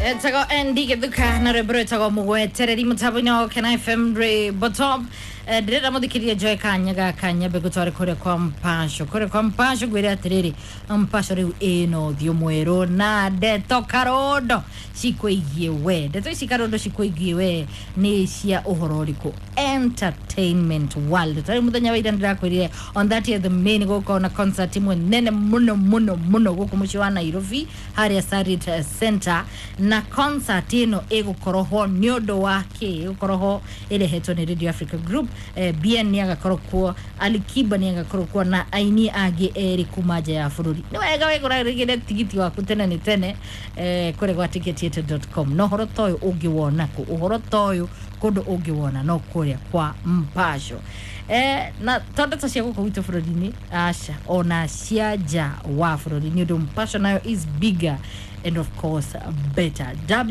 Tago Andy Geduka na rebro tago mugwetereri mutabunyo Kena FM re bottom Direra mudikiria Joy Kanya begutore kore kwa mpasho gwere atiriri mpasho riu eno thiomwero na deto karodo shikwegiwe deto shikarodo shikwegiwe ni cia uhororiko entertainment world tari muthenya wa irandira kwirire on that year the main go na concert imwe nene muno guku muci wa Nairobi haria Sarit Center na concert ino egukoroho nyodo wake egukoroho ile heto ni Radio Africa Group BN ni agakorokwo Alikiba ni agakorokwo na aini age eri kumaja ya fururi ni wega wegura rigire tigiti waku tene kore kwa ticketyetu.com no horo toyo ugiwona ku uhoro toyo kodo ugiwona no kore kwa mpasho na tonda cia guko wito fururi asha ona ciaja wa fururi ni ndo mpasho nayo is bigger and of course better.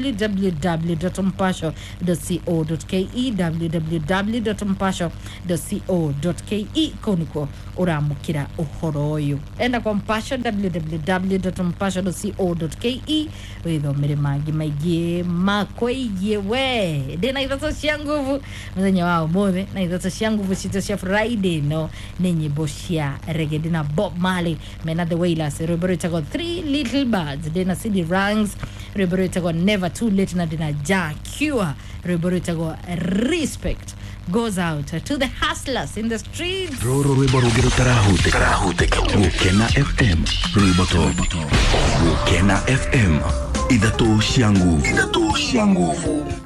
www.mpasho.co.ke www.mpasho.co.ke koniko uramukira uhoroyo enda kwa mpasho www.mpasho.co.ke withomere maigi makwegie we ndina ithato cia nguvu muthenya wa umothe na ithato cia nguvu cito cia Friday no ni nyimbo cia reggae dina Bob Marley mena the Wailers rebero itago 3 little birds dina CD Ranks rebero itago never too late na dina Ja Cure rebero itago respect goes out to the hustlers in the streets. Roro rwiboro tarahuteka Kena FM rwiboto Kena FM idatu cia nguvu